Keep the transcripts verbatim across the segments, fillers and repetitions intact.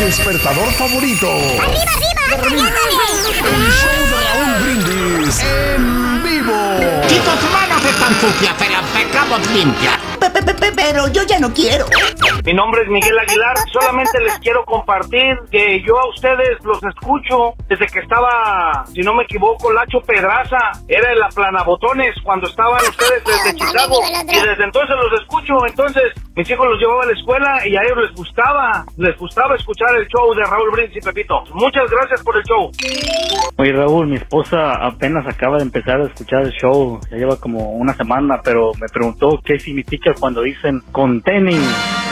despertador favorito. ¡Arriba, arriba! El show de Raúl Brindis en vivo. Quita tus manos, están sucias, pero pecamos limpias. Pero yo ya no quiero. Mi nombre es Miguel Aguilar, solamente les quiero compartir que yo a ustedes los escucho desde que estaba, si no me equivoco, Lacho Pedraza, era el aplanabotones cuando estaban ustedes desde Chicago, y desde entonces los escucho. Entonces mis hijos los llevaba a la escuela y a ellos les gustaba, les gustaba escuchar el show de Raúl Brindis y Pepito. Muchas gracias por el show. Oye, Raúl, mi esposa apenas acaba de empezar a escuchar el show, ya lleva como una semana, pero me preguntó qué significa cuando dicen containing.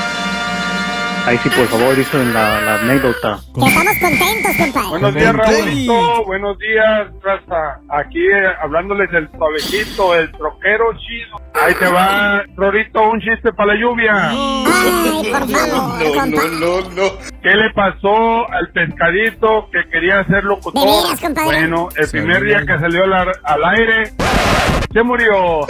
Ahí sí, por favor, dicen la, la anécdota. Que estamos contentos, compadre. Buenos días, Raúlito. Buenos días, raza. Aquí eh, hablándoles del suavecito, el troquero chido. Ahí te va, Rorito, un chiste para la lluvia. Ay, por favor, no, compadre. no, no, no. ¿Qué le pasó al pescadito que quería ser locutor? De veras, compadre. Bueno, el Se primer murió. día que salió al, ar- al aire, se murió.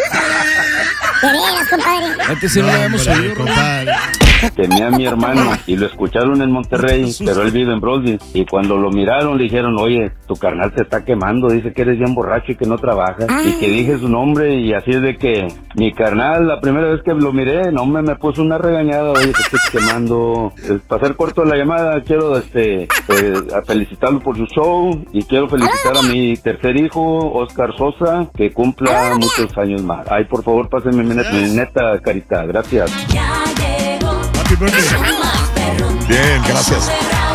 De veras, compadre. Antes sí no lo habíamos oído, compadre. Tenía a mi hermano y lo escucharon en Monterrey, pero él vive en Brody. Y cuando lo miraron le dijeron, oye, tu carnal se está quemando, dice que eres bien borracho y que no trabajas. Y que dije su nombre y así es de que mi carnal, la primera vez que lo miré, no me, me puso una regañada, oye, te estoy quemando. Eh, Para hacer corto la llamada, quiero este eh, a felicitarlo por su show y quiero felicitar a mi tercer hijo, Oscar Sosa, que cumpla muchos años más. Ay, por favor, pásenme mi neta, mi neta carita, gracias. Happy birthday. Bien, gracias.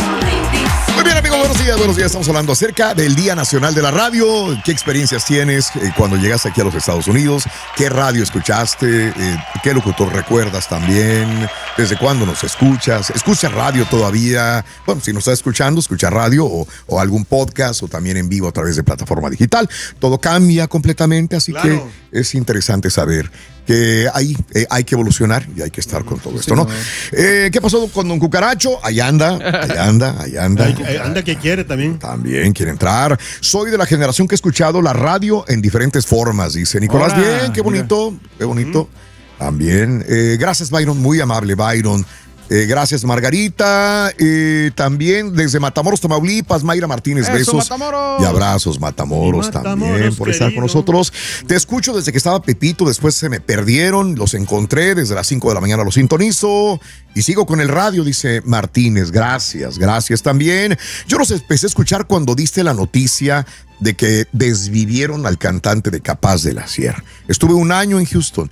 Muy bien, amigos, buenos días, buenos días. Estamos hablando acerca del Día Nacional de la Radio. ¿Qué experiencias tienes eh, cuando llegaste aquí a los Estados Unidos? ¿Qué radio escuchaste? Eh, ¿Qué locutor recuerdas también? ¿Desde cuándo nos escuchas? ¿Escuchas radio todavía? Bueno, si nos estás escuchando, escucha radio o, o algún podcast o también en vivo a través de plataforma digital. Todo cambia completamente, así Claro. que es interesante saber que hay, eh, hay que evolucionar y hay que estar con todo esto, ¿no? Eh, ¿Qué pasó con Don Cucaracho? Ahí anda, ahí anda, ahí anda. Ay, ay, anda que quiere también. También quiere entrar. Soy de la generación que ha escuchado la radio en diferentes formas, dice Nicolás. Ahora, Bien, qué bonito, qué bonito. También. Eh, gracias, Byron, muy amable, Byron. Eh, gracias, Margarita. Eh, también desde Matamoros, Tamaulipas, Mayra Martínez, Eso, besos Matamoros. y abrazos, Matamoros, Y Matamoros, también por estar con querido. nosotros. Te escucho desde que estaba Pepito, después se me perdieron, los encontré, desde las cinco de la mañana los sintonizo y sigo con el radio, dice Martínez. Gracias, gracias también. Yo los empecé a escuchar cuando diste la noticia de que desvivieron al cantante de Capaz de la Sierra. Estuve un año en Houston.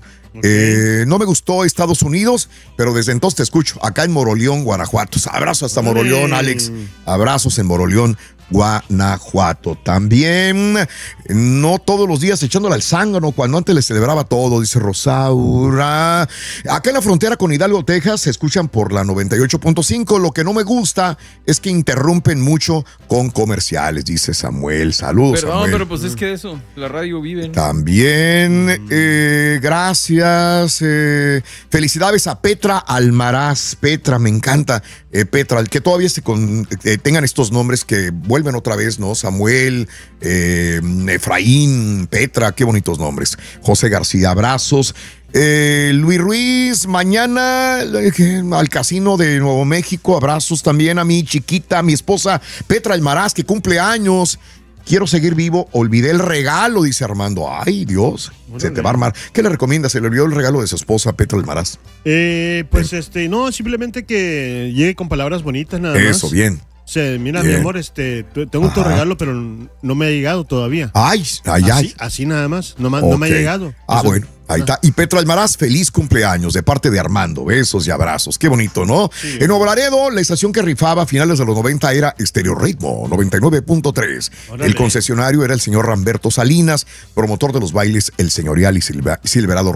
Eh, no me gustó Estados Unidos, pero desde entonces te escucho acá en Moroleón, Guanajuato. Abrazos hasta Moroleón, Alex. Abrazos en Moroleón, Guanajuato. También, no todos los días echándole al zángano, cuando antes le celebraba todo, dice Rosaura. Acá en la frontera con Hidalgo, Texas, se escuchan por la noventa y ocho punto cinco. Lo que no me gusta es que interrumpen mucho con comerciales, dice Samuel. Saludos, Perdón, Samuel. pero pues es que eso, la radio vive, ¿no? También, eh, gracias. Eh, felicidades a Petra Almaraz. Petra, me encanta. Eh, Petra, el que todavía se con, eh, tengan estos nombres que vuelven otra vez, ¿no? Samuel, eh, Efraín, Petra, qué bonitos nombres. José García, abrazos. Eh, Luis Ruiz, mañana eh, al casino de Nuevo México, abrazos también a mi chiquita, a mi esposa Petra Almaraz, que cumple años. Quiero seguir vivo, olvidé el regalo, dice Armando. Ay, Dios, se te va a armar. ¿Qué le recomiendas? Se le olvidó el regalo de su esposa, Petra Almaraz. Eh, pues este, no, simplemente que llegue con palabras bonitas nada más. Eso, bien. O sea, mira, Bien. mi amor, este, tu- tengo tu Ajá. regalo, pero no me ha llegado todavía. Ay, ay, ay. Así, así nada más, no, ma- no me ha Ok. llegado. Ah, Eso- bueno, ahí está. Y Petra Almaraz, feliz cumpleaños de parte de Armando. Besos y abrazos. Qué bonito, ¿no? Sí. En Nuevo Laredo, la estación que rifaba a finales de los noventa era Estéreo Ritmo, noventa y nueve punto tres. Órale. El concesionario era el señor Ramberto Salinas, promotor de los bailes El Señorial y Silva- Silverado